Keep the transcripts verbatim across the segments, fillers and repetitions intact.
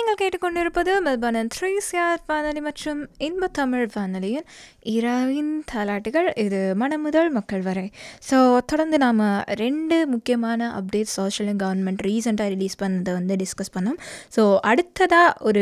நீங்கள் கேட்டுக்கொண்டிருப்பது மெல்பர்னின் three CR வானொலி மற்றும் இன்ப தமிழ் வானொலியின் இரவின் தாலாட்டுகள். இது மனம் முதல் மக்கள் வரை. ஸோ தொடர்ந்து நாம் ரெண்டு முக்கியமான அப்டேட்ஸ் சோஷியல் அண்ட் கவர்மெண்ட் ரீசெண்டாக ரிலீஸ் பண்ணதை வந்து டிஸ்கஸ் பண்ணோம். ஸோ அடுத்ததாக ஒரு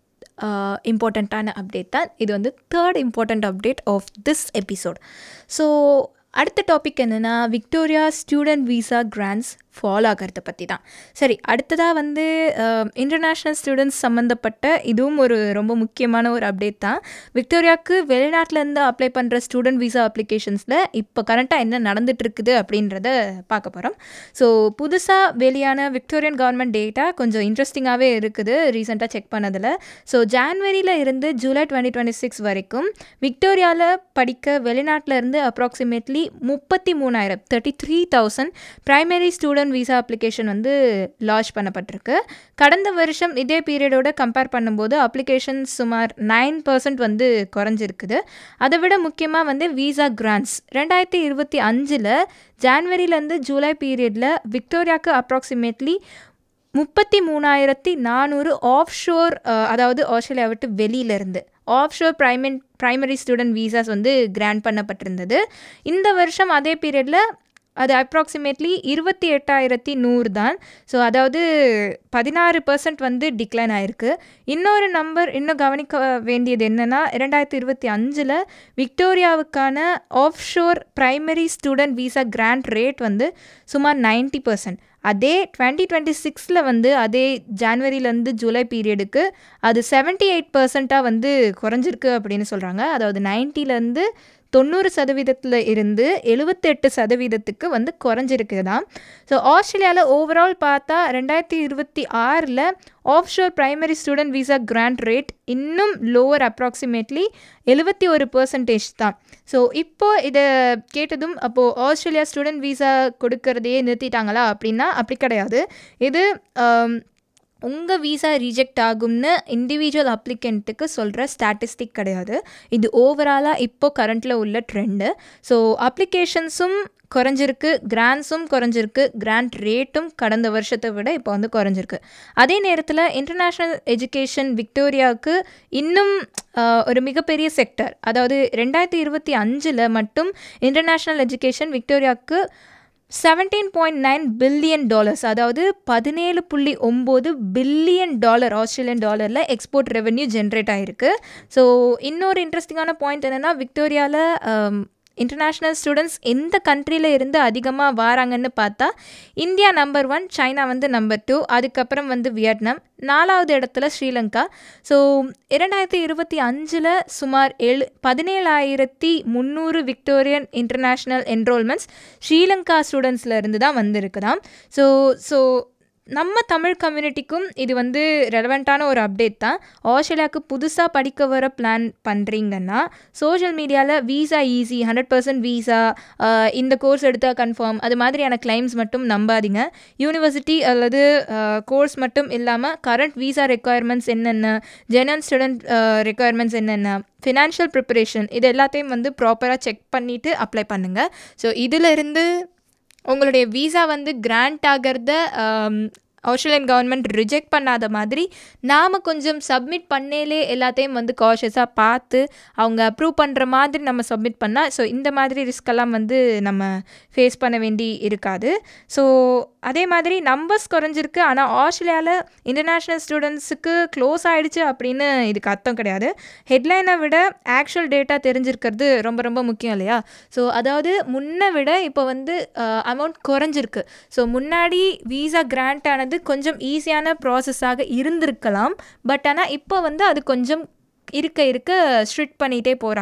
இம்பார்ட்டண்ட்டான அப்டேட் தான் இது, வந்து third important update of this episode. So அடுத்த டாபிக் என்னென்னா, Victoria student visa grants follow ஆகிறத பற்றி தான். சரி, அடுத்ததாக வந்து இன்டர்நேஷ்னல் ஸ்டூடெண்ட்ஸ் சம்மந்தப்பட்ட இதுவும் ஒரு ரொம்ப முக்கியமான ஒரு அப்டேட் தான். விக்டோரியாவுக்கு வெளிநாட்டிலேருந்து அப்ளை பண்ணுற ஸ்டூடெண்ட் விசா அப்ளிகேஷன்ஸில் இப்போ கரண்ட்டாக என்ன நடந்துகிட்ருக்குது அப்படின்றத பார்க்க போகிறோம். ஸோ புதுசாக வெளியான விக்டோரியன் கவர்மெண்ட் டேட்டா கொஞ்சம் இன்ட்ரெஸ்டிங்காகவே இருக்குது ரீசெண்டாக செக் பண்ணதில். ஸோ ஜான்வரியில் இருந்து ஜூலை டுவெண்ட்டி டுவெண்ட்டி சிக்ஸ் வரைக்கும் விக்டோரியாவில் படிக்க வெளிநாட்டில் இருந்து அப்ராக்சிமேட்லி முப்பத்தி மூணாயிரம் thirty three thousand primary student visa application வந்து லான்ச் பண்ணப்பட்டிருக்கு. கடந்த வருஷம் இதே பீரியடோட கம்பேர் பண்ணும்போது அப்ளிகேஷன் சுமார் நைன் பர்சன்ட் வந்து குறைஞ்சிருக்குது. அதை விட முக்கியமாக வந்து விசா கிராண்ட்ஸ் ரெண்டாயிரத்தி இருபத்தி அஞ்சில் ஜான்வரியிலேருந்து ஜூலை பீரியடில் விக்டோரியாவுக்கு அப்ராக்சிமேட்லி முப்பத்தி மூணாயிரத்தி நானூறு ஆஃப் ஷோர், அதாவது ஆஸ்திரேலியா விட்டு வெளியிலேருந்து of sure primary primary student visas வந்து கிராண்ட் பண்ணப்பட்டிருந்தது. இந்த வருஷம் அதே பீரியடில் அது அப்ராக்சிமேட்லி இருபத்தி எட்டாயிரத்தி நூறு தான். ஸோ அதாவது பதினாறு பர்சன்ட் வந்து டிக்ளைன் ஆகிருக்கு. இன்னொரு நம்பர் இன்னும் கவனிக்க வேண்டியது என்னென்னா, இரண்டாயிரத்தி இருபத்தி அஞ்சில் விக்டோரியாவுக்கான of sure primary student visa grand rate வந்து சுமார் நைன்ட்டி பர்சன்ட். அதே டுவெண்ட்டி டுவெண்ட்டி சிக்ஸில் வந்து அதே ஜான்வரியிலேருந்து ஜூலை பீரியடுக்கு அது செவன்ட்டி எயிட் பர்சண்ட்டாக வந்து குறைஞ்சிருக்கு அப்படின்னு சொல்கிறாங்க. அதாவது நைன்ட்டிலேருந்து தொண்ணூறு சதவீதத்தில் இருந்து எழுபத்தெட்டு சதவீதத்துக்கு வந்து குறைஞ்சிருக்கு தான். ஸோ ஆஸ்திரேலியாவில் ஓவரால் பார்த்தா ரெண்டாயிரத்தி இருபத்தி ஆறில் of sure primary student visa grand rate இன்னும் லோவர், அப்ராக்சிமேட்லி எழுபத்தி ஒரு பர்சன்டேஜ் தான். ஸோ இப்போது இதை கேட்டதும் அப்போது ஆஸ்திரேலியா ஸ்டூடெண்ட் விசா கொடுக்கறதையே நிறுத்திட்டாங்களா அப்படின்னா அப்படி கிடையாது. இது உங்கள் விசா ரிஜெக்ட் ஆகும்னு இண்டிவிஜுவல் அப்ளிகண்ட்டுக்கு சொல்கிற ஸ்டாட்டிஸ்டிக் கிடையாது. இது ஓவராலாக இப்போ கரண்ட்டில் உள்ள ட்ரெண்டு. ஸோ அப்ளிகேஷன்ஸும் குறைஞ்சிருக்கு, கிராண்ட்ஸும் குறைஞ்சிருக்கு, கிராண்ட் ரேட்டும் கடந்த வருஷத்தை விட இப்போ வந்து குறைஞ்சிருக்கு. அதே நேரத்தில் இன்டர்நேஷ்னல் எஜுகேஷன் விக்டோரியாவுக்கு இன்னும் ஒரு மிகப்பெரிய செக்டர், அதாவது ரெண்டாயிரத்தி இருபத்தி அஞ்சில் மட்டும் international education விக்டோரியாவுக்கு seventeen point nine billion dollars, அதாவது பதினேழு புள்ளி ஒம்பது பில்லியன் டாலர் ஆஸ்திரேலியன் டாலரில் எக்ஸ்போர்ட் ரெவென்யூ ஜென்ரேட் ஆகிருக்கு. ஸோ இன்னொரு இன்ட்ரெஸ்டிங்கான பாயிண்ட் என்னென்னா, விக்டோரியாவில் இன்டர்நேஷ்னல் ஸ்டூடெண்ட்ஸ் எந்த கண்ட்ரியில் இருந்து அதிகமாக வராங்கன்னு பார்த்தா இந்தியா நம்பர் ஒன், சைனா வந்து நம்பர் டூ, அதுக்கப்புறம் வந்து வியட்நாம், நாலாவது இடத்துல ஸ்ரீலங்கா. ஸோ இரண்டாயிரத்தி இருபத்தி அஞ்சில் சுமார் எழு பதினேழாயிரத்தி முந்நூறு விக்டோரியன் இன்டர்நேஷ்னல் என்ரோல்மெண்ட்ஸ் ஸ்ரீலங்கா ஸ்டூடெண்ட்ஸில் இருந்து தான் வந்திருக்குதாம். ஸோ ஸோ நம்ம தமிழ் கம்யூனிட்டிக்கும் இது வந்து ரெலவெண்ட்டான ஒரு அப்டேட் தான். ஆஸ்திரேலியாவுக்கு புதுசாக படிக்க வர பிளான் பண்ணுறீங்கன்னா சோஷியல் மீடியாவில் visa easy, hundred percent visa, இந்த கோர்ஸ் எடுத்தால் கன்ஃபார்ம், அது மாதிரியான கிளைம்ஸ் மட்டும் நம்பாதீங்க. யூனிவர்சிட்டி அல்லது கோர்ஸ் மட்டும் இல்லாமல் கரண்ட் வீசா ரெக்குயர்மெண்ட்ஸ் என்னென்ன, ஜெனரல் ஸ்டூடெண்ட் ரெக்குயர்மெண்ட்ஸ் என்னென்ன, ஃபினான்ஷியல் ப்ரிப்பரேஷன், இது எல்லாத்தையும் வந்து ப்ராப்பராக செக் பண்ணிவிட்டு அப்ளை பண்ணுங்கள். ஸோ இதிலிருந்து உங்களுடைய வீசா வந்து கிராண்ட் ஆகிறத ஆஸ்திரேலியன் கவர்மெண்ட் ரிஜெக்ட் பண்ணாத மாதிரி நாம் கொஞ்சம் சப்மிட் பண்ணேலே எல்லாத்தையும் வந்து காஷியஸாக பார்த்து அவங்க அப்ரூவ் பண்ணுற மாதிரி நம்ம சப்மிட் பண்ணால் ஸோ இந்த மாதிரி ரிஸ்கெல்லாம் வந்து நம்ம ஃபேஸ் பண்ண வேண்டி இருக்காது. ஸோ அதே மாதிரி நம்பர்ஸ் குறைஞ்சிருக்கு, ஆனால் ஆஸ்திரேலியாவில் இன்டர்நேஷ்னல் ஸ்டூடெண்ட்ஸுக்கு க்ளோஸ் ஆகிடுச்சு அப்படின்னு இதுக்கு அர்த்தம் கிடையாது. ஹெட்லைனை விட ஆக்சுவல் டேட்டா தெரிஞ்சிருக்கிறது ரொம்ப ரொம்ப முக்கியம் இல்லையா? ஸோ அதாவது முன்னை விட இப்போ வந்து அமௌண்ட் குறைஞ்சிருக்கு. ஸோ முன்னாடி வீசா கிராண்ட் ஆனது கொஞ்சம் ஈஸியான ப்ராசஸாக இருந்திருக்கலாம், பட் ஆனால் இப்போ வந்து அது கொஞ்சம் இருக்க இருக்க ஸ்ட்ரிக்ட் பண்ணிகிட்டே போகிறாங்க.